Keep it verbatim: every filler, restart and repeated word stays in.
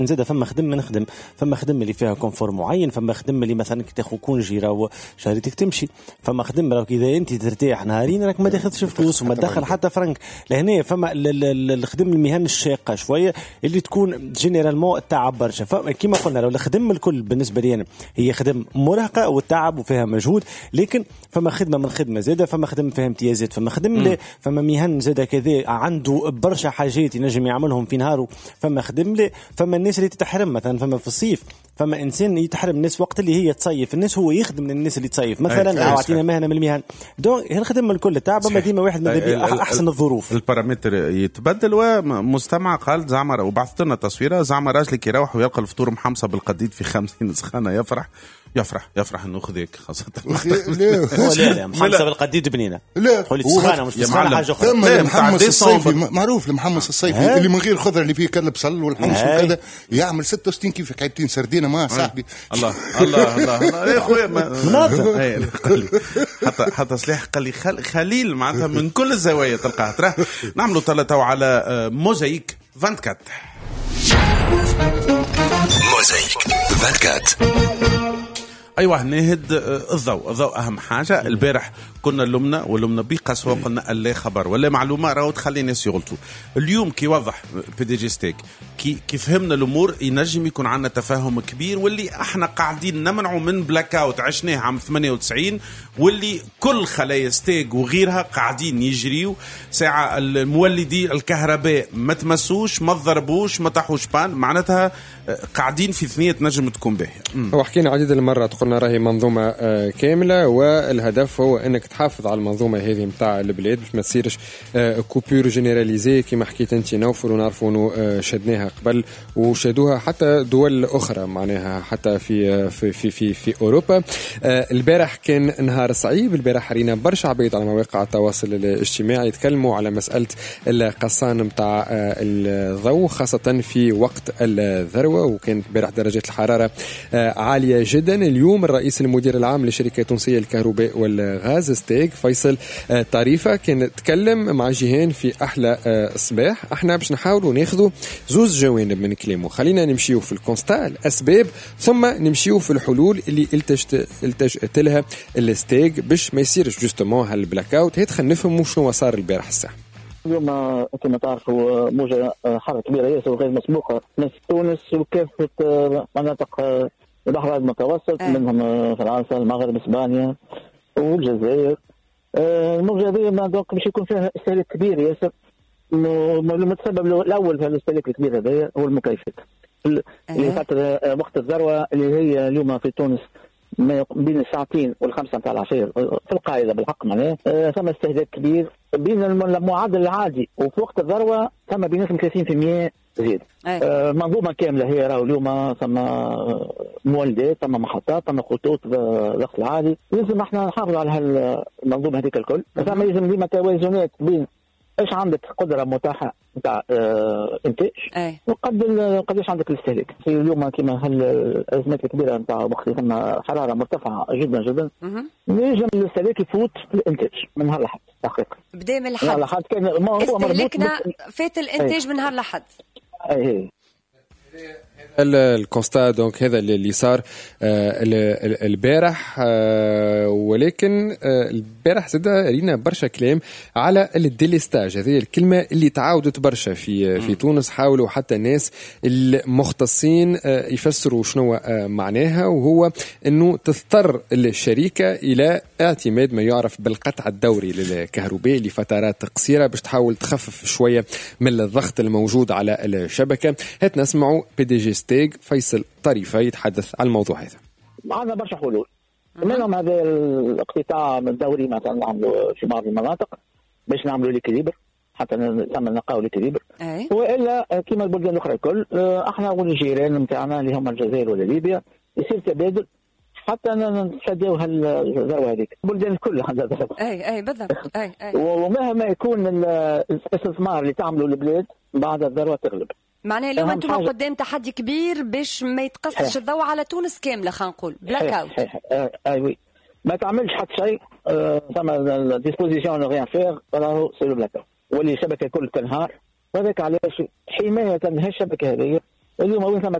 زاد فما خدمة نخدم، فما خدمة اللي فيها كونفور معين، فما خدمة اللي مثلا كي تاخذ كونجي راهو شهريتك تمشي، فما خدمة راهو إذا أنت ترتاح نهارين راك ما تاخذش فلوس وما تدخل حتى فرنك. لهنا فما الخدمة المهن الشاقة شوية اللي تكون جينيرالمون التعب برشا. فكما قلنا لو الخدمة الكل بالنسبة لي أنا هي خدمة مرهقة والتعب وفيها مجهود، لكن فما خدمة من خدمة زادة، فما خدمة فيها امتيازات، فما خدمة فما مهن زادة كذا عنده برشا حاجات ينجم يعملهم في نهاره، فما خدمة فما الناس اللي تتحرم مثلا، فما في الصيف فما انسان يتحرم الناس وقت اللي هي تصيف، الناس هو يخدم من الناس اللي تصيف مثلا. عطينا مهنه من المهن دونك الخدمه الكل تعب، ما ديما واحد من احسن الظروف. البارامتر يتبدل. ومستمع قال زعما وبعثت لنا تصويره زعما راجل كي يروح ويلقى الفطور محمصه بالقديد في خمسين سخانه يفرح يفرح يفرح انه خذيك خاصه. لا لا محمصه بالقديد بنينه. لا قولي سخانه مش سخانه حاجه اخرى. ثم المحمص الصيفي معروف، المحمص الصيفي اللي من غير خضره اللي فيه كان بصل والحمص وكذا يعمل ستة وستين كيف كعبتين سردينه ما صاحبي. الله الله الله يا خويا مناظر. حتى حتى صليح قال لي خليل معناتها من كل الزوايا تلقاه. ترى نعملوا ثلاثه على موزايك أربعة وعشرين. موزايك أربعة وعشرين. ايوه نهد الضوء. الضوء اهم حاجه. البارح كنا لمنا ولمنا بقسوه وقلنا لا خبر ولا معلومه راهو تخلي الناس يغلطوا. اليوم كي وضح بي دي جي ستيك كي كي فهمنا الامور ينجم يكون عندنا تفاهم كبير، واللي احنا قاعدين نمنعوا من بلاك اوت عشناه عام ثمانية وتسعين، واللي كل خلايا ستيك وغيرها قاعدين يجريوا ساعه. المولدي الكهرباء ما تمسوش ما تضربوش ما تحوش بان، معناتها قاعدين في ثنيه نجم تكون باهيه. وحكينا عديد المرات قلنا راهي منظومه كامله، والهدف هو انك تحافظ على المنظومه هذه نتاع البلاد باش ما تصيرش كوبيور جينيراليزي كما حكيت انت نوفر، ونعرفوا انه شدناها قبل وشدوها حتى دول اخرى معناها حتى في في في في, في اوروبا. البارح كان نهار صعيب. البارح رينا برشا عبيد على مواقع التواصل الاجتماعي يتكلموا على مساله القصان نتاع الضوء خاصه في وقت الذروه، وكانت البارح درجات الحراره عاليه جدا. اليوم الرئيس المدير العام لشركه تونسيه الكهرباء والغاز ستيك فيصل طريفه كان تكلم مع جيهان في احلى الصباح. احنا باش نحاولوا ناخذوا زوز جوانب من كلامه. خلينا نمشيو في الكونستا الاسباب، ثم نمشيو في الحلول اللي التجت التجت لها الستيك باش ما يصيرش جوستومون هالبلاك اوت. هيت خلينا نفهموا شنو صار البارح الساعه. اليوم كما تعرفوا موجة حرة كبيرة ياسر وغير مسبوقة في تونس وكافة مناطق البحر المتوسط، منهم فرنسا المغرب اسبانيا والجزائر. الموجة هذه دونك باش يكون فيها استهلاك كبير ياسر. المتسبب الاول في الاستهلاك الكبير هذا هو المكيفات اللي خاطر وقت الذروه اللي هي اليوم في تونس بين الساعتين والخمسه نتاع العشيه في القاعده بالحق معناه ثم استهلاك كبير بين المعدل العادي، وفي وقت الذروه ثم بيناتهم ثلاثين بالمئة زيد. آه منظومه كامله هي راهو اليوم ثم مولدات ثم محطات ثم خطوط ضغط العالي. لازم احنا نحافظوا على هالمنظومه هذيك الكل. ثم لازم ديما توازنات بين ايش عندك قدره متاحه نتاع اه انتاج وقد قداش عندك الاستهلاك. في اليوم كما هالازمات الكبيره نتاع وقت ثم حراره مرتفعه جدا جدا ينجم الاستهلاك يفوت الانتاج من نهار لحد تحقيقا. بدا من الحد كان ما هو استهلاكنا فات الانتاج من نهار لحد. اي الكونستا دونك هذا اللي صار البارح. ولكن البارح زاد رينا برشا كلام على الديليستاج. هذه الكلمه اللي تعاودت برشا في في تونس. حاولوا حتى الناس المختصين يفسروا شنو معناها، وهو انه تضطر الشركه الى اعتماد ما يعرف بالقطع الدوري للكهرباء لفترات قصيره باش تحاول تخفف شويه من الضغط الموجود على الشبكه. هات نسمعوا بي دي جي ستيك فيصل طريفه يتحدث عن الموضوع هذا. عندنا برشا حلول، منهم هذا الاقتطاع الدوري مثلا نعملوا في بعض المناطق باش نعملوا ليكيليبر حتى نعمل نقاو ليكيليبر، والا كما البلدان الاخرى الكل احنا والجيران نتاعنا اللي هما الجزائر ولا ليبيا يصير تبادل حتى نشدوا هالذروه هذيك. البلدان كلها عندها ذروه. اي اي بالضبط. اي اي ومهما يكون الاستثمار اللي تعملوا البلاد بعد الذروه تغلب. معناها اليوم انتم قدام تحدي كبير باش ما يتقصش الضوء على تونس كامله. خلينا نقول بلاك اوت. اي وي ما تعملش حتى شيء ثم ديسبوزيسيون ريان فيغ راهو سي لو بلاك اوت واللي الشبكه كل تنهار. وهذاك علاش حمايه هالشبكه هذه اليوم وين ثم